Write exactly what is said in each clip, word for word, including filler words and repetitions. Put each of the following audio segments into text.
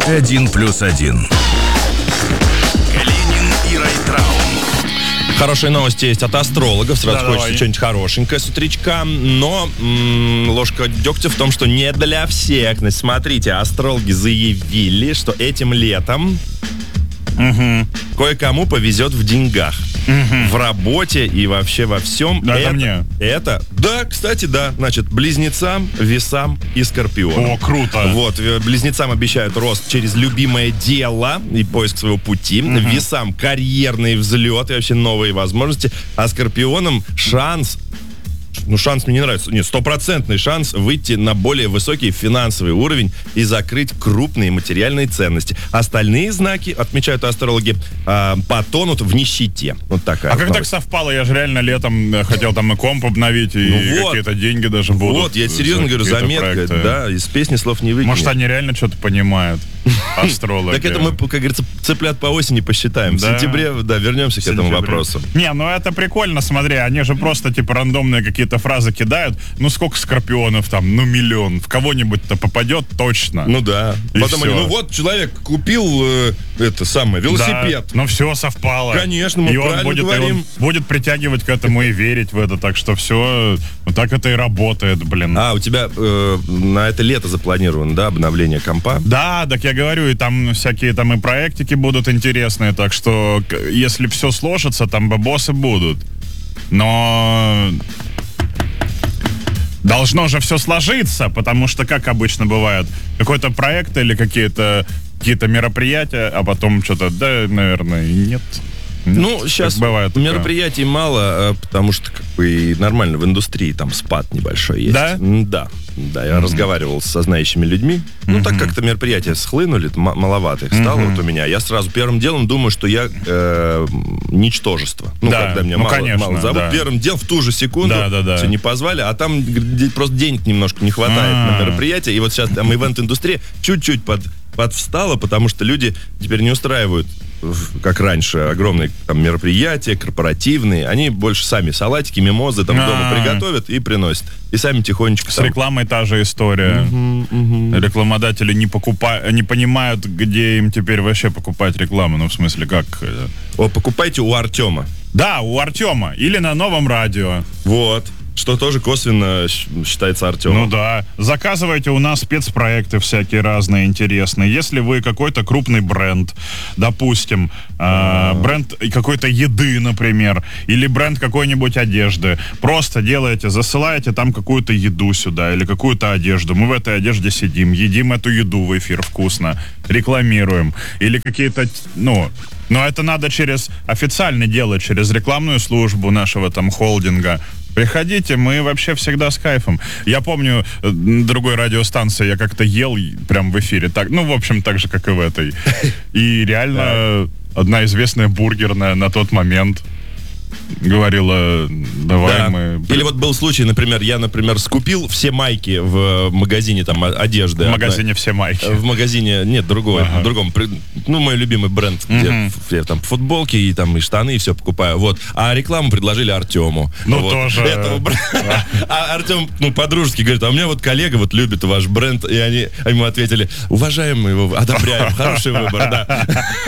Один плюс один. Калинин и Райtraum. Хорошие новости есть от астрологов. Сразу Да, хочется давай. что-нибудь хорошенькое с утречка. Но м- ложка дегтя в том, что не для всех. Значит, смотрите, астрологи заявили, что этим летом Угу. кое-кому повезет в деньгах. Угу. В работе и вообще во всем. Да, это это, мне. это, да, кстати, да. Значит, близнецам, весам и скорпионам. О, круто. Вот, э, близнецам обещают рост через любимое дело и поиск своего пути. Мгм. Весам карьерный взлет и вообще новые возможности. А скорпионам шанс, ну шанс мне не нравится, нет, стопроцентный шанс выйти на более высокий финансовый уровень и закрыть крупные материальные ценности. Остальные знаки, отмечают астрологи, а, потонут в нищете. Вот такая А как так новость. совпало? Я же реально летом э, хотел там и комп обновить, и Ну вот. какие-то деньги даже будут. Вот, я серьезно за говорю, какие-то заметка, проекты. да, из песни слов не выкинешь. Может, они реально что-то понимают, астрологи. Так это мы, как говорится, цыплят по осени посчитаем. В Да. сентябре, да, вернемся к этому Сентябре. вопросу. Не, ну это прикольно, смотри, они же просто типа рандомные какие-то фразы кидают. Ну сколько скорпионов там? Ну миллион. В кого-нибудь-то попадет точно. Ну да. И Потом они, всё. ну вот человек купил э, это самое, велосипед. Да, ну все совпало. Конечно, мы и он правильно будет, и говорим. он будет притягивать к этому и верить в это. Так что все, вот так это и работает, блин. А, у тебя э, на это лето запланировано, да, обновление компа? Да, так я говорю, и там всякие там и проектики будут интересные, так что к- если все сложится, там бабосы будут. Но должно же все сложиться, потому что, как обычно бывает, какой-то проект или какие-то какие-то мероприятия, а потом что-то, да, наверное, и нет. Нет, Ну, как сейчас бывает такое. мероприятий мало, э, потому что как бы и нормально в индустрии там спад небольшой есть. Да? М, Да. Да, я разговаривал со знающими людьми. Ну, так как-то мероприятия схлынули, м- маловато их стало вот у меня. Я сразу первым делом думаю, что я э, ничтожество. Ну, Да, когда меня ну, мало, конечно, мало зовут. да. Первым делом в ту же секунду Да, да, да. все не позвали, а там где- просто денег немножко не хватает А. на мероприятие. И вот сейчас там ивент-индустрия чуть-чуть под, подвстала, потому что люди теперь не устраивают, в- как раньше, огромные там мероприятия, корпоративные. Они больше сами салатики, мимозы там А. дома приготовят и приносят. И сами тихонечко С там. рекламой та же история. Рекламодатели не покупают, не понимают, где им теперь вообще покупать рекламу. Ну, в смысле, как? э, О, покупайте у Артема. Да, у Артема. Или на новом радио. Вот. Что тоже косвенно щ- считается Артемом. Ну да. Заказывайте у нас спецпроекты всякие разные, интересные. Если вы какой-то крупный бренд, допустим, э, бренд какой-то еды, например, или бренд какой-нибудь одежды, просто делаете, засылаете там какую-то еду сюда или какую-то одежду. Мы в этой одежде сидим, едим эту еду в эфир вкусно, рекламируем. Или какие-то, ну... Но это надо через официально делать, через рекламную службу нашего там холдинга. Приходите, мы вообще всегда с кайфом. Я помню, э, на другой радиостанции я как-то ел и- прям в эфире. Так, ну, в общем, так же, как и в этой. И реально одна известная бургерная на тот момент говорила, давай Да. мы... Или вот был случай, например, я, например, скупил все майки в магазине там о- одежды. В магазине все майки. В магазине, нет, другой, Ага. в другом, при- ну, мой любимый бренд, где Мгм. ф- я там футболки и там и штаны, и все покупаю, вот. А рекламу предложили Артему. Ну, Вот. тоже. Этого бр- А Артем, ну, по-дружески говорит, а у меня вот коллега вот любит ваш бренд, и они ему ответили, уважаем мы его, одобряем, хороший выбор, да.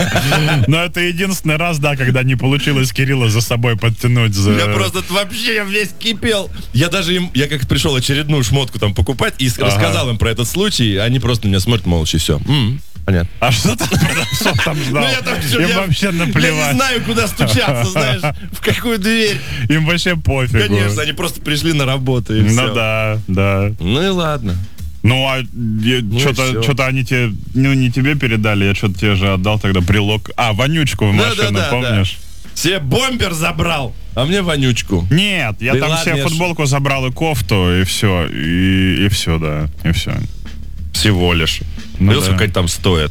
Но это единственный раз, да, когда не получилось Кирилла за собой подтянуть за... Я просто вообще я весь кипел. Я даже им, я как пришел очередную шмотку там покупать и с- Ага. рассказал им про этот случай, они просто на меня смотрят молча, и все. М, понятно. А что там, что там ждал? Ну, я там всё, Им я- вообще Я не наплевать. знаю, куда стучаться, знаешь, в какую дверь. Им вообще пофигу. Конечно, они просто пришли на работу и Ну все. да, да. Ну и ладно. Ну, а и что-то всё. что-то они тебе, ну, не тебе передали, я что-то тебе же отдал тогда брелок. А, вонючку в Да, машину, да, да, помнишь? Себе бомбер забрал, а мне вонючку. Нет, я Да и там ладно, себе я ж- футболку забрал и кофту, и все, и, и все, да, и все. Всего лишь. Ну Видел, да. сколько они там стоят?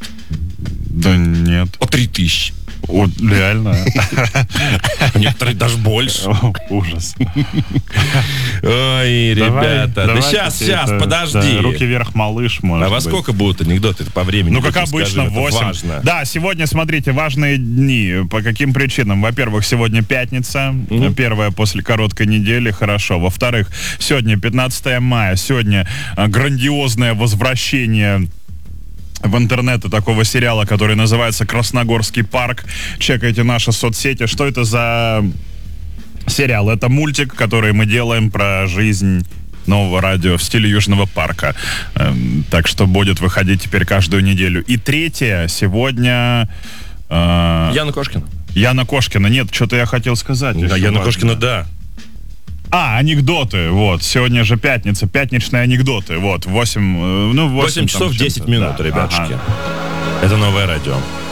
Да нет. По три тысячи. Вот, реально. А некоторые даже больше. О, ужас. Ой, ребята. Да Давайте сейчас, сейчас, это, подожди. да, руки вверх, малыш, может А во быть. сколько будут анекдоты по времени? Ну, как Скажи, обычно, это восемь. важно. Да, сегодня, смотрите, важные дни. По каким причинам? Во-первых, сегодня пятница, Мгм. первая после короткой недели, хорошо. Во-вторых, сегодня пятнадцатое мая, сегодня а, грандиозное возвращение в интернеты такого сериала, который называется «Красногорский парк». Чекайте наши соцсети. Что это за сериал? Это мультик, который мы делаем про жизнь нового радио в стиле Южного парка. Эм, так что будет выходить теперь каждую неделю. И третье, сегодня... Э, Яна Кошкина. Яна Кошкина. Нет, что-то я хотел сказать. Да, Яна Кошкина, да. А, анекдоты, вот. Сегодня же пятница, пятничные анекдоты. Вот, восемь, ну, восемь, восемь часов там, десять минут, да, ребятушки. ага. Это новое радио.